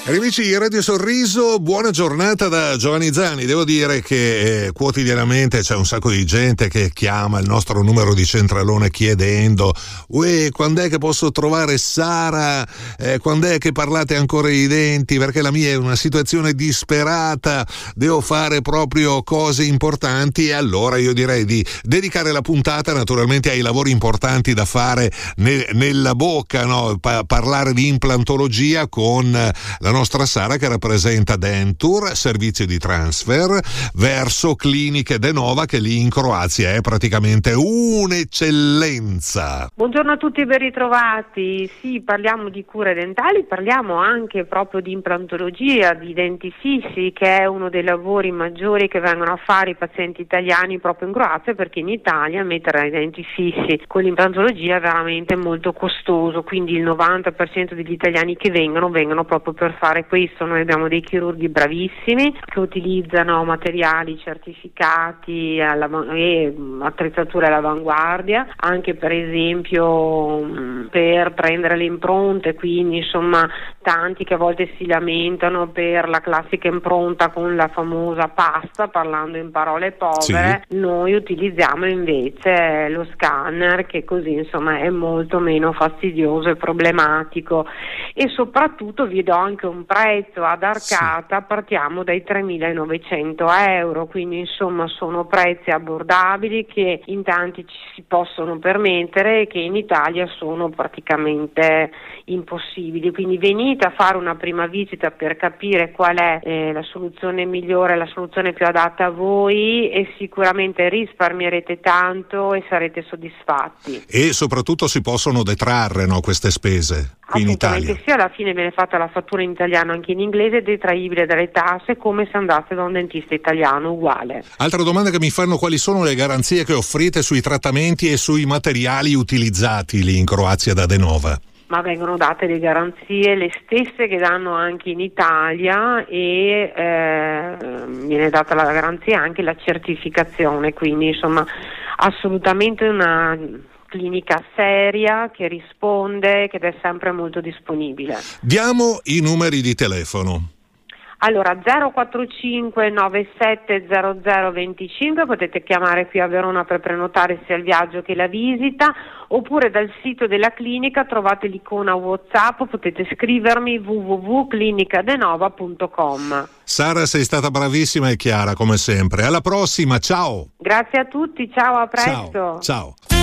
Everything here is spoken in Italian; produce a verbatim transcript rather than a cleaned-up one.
Amici di Radio Sorriso, buona giornata da Giovanni Zanni. Devo dire che eh, quotidianamente c'è un sacco di gente che chiama il nostro numero di centralone chiedendo uè, quando è che posso trovare Sara, eh, quando è che parlate ancora i denti, perché la mia è una situazione disperata, devo fare proprio cose importanti. E allora io direi di dedicare la puntata naturalmente ai lavori importanti da fare ne, nella bocca, no? Pa- parlare di implantologia con la nostra Sara, che rappresenta Denture, servizio di transfer verso Cliniche Denova, che lì in Croazia è praticamente un'eccellenza. Buongiorno a tutti e ben ritrovati. Sì, parliamo di cure dentali, parliamo anche proprio di implantologia, di denti fissi, che è uno dei lavori maggiori che vengono a fare i pazienti italiani proprio in Croazia, perché in Italia mettere i denti fissi con l'implantologia è veramente molto costoso, quindi il novanta per cento degli italiani che vengono vengono proprio per fare questo. Noi abbiamo dei chirurghi bravissimi che utilizzano materiali certificati alla, e attrezzature all'avanguardia, anche per esempio per prendere le impronte, quindi insomma tanti che a volte si lamentano per la classica impronta con la famosa pasta, parlando in parole povere. Sì. Noi utilizziamo invece lo scanner, che così insomma è molto meno fastidioso e problematico, e soprattutto vi do anche un prezzo ad arcata. Sì. Partiamo dai tremilanovecento euro, quindi insomma sono prezzi abbordabili che in tanti ci si possono permettere e che in Italia sono praticamente impossibili. Quindi venite a fare una prima visita per capire qual è eh, la soluzione migliore, la soluzione più adatta a voi, e sicuramente risparmierete tanto e sarete soddisfatti. E soprattutto si possono detrarre, no, queste spese qui in Italia. Sì, alla fine viene fatta la fattura in italiano anche in inglese, detraibile dalle tasse come se andasse da un dentista italiano, uguale. Altra domanda che mi fanno: quali sono le garanzie che offrite sui trattamenti e sui materiali utilizzati lì in Croazia da Denova? Ma vengono date le garanzie le stesse che danno anche in Italia, e eh, viene data la garanzia anche la certificazione, quindi insomma assolutamente una clinica seria che risponde, che è sempre molto disponibile. Diamo i numeri di telefono. Allora zero quattro cinque nove sette zero zero due cinque, potete chiamare qui a Verona per prenotare sia il viaggio che la visita, oppure dal sito della clinica trovate l'icona WhatsApp, potete scrivermi w w w punto clinica denova punto com. Sara, sei stata bravissima e chiara come sempre. Alla prossima, ciao. Grazie a tutti, ciao, a presto. Ciao. Ciao.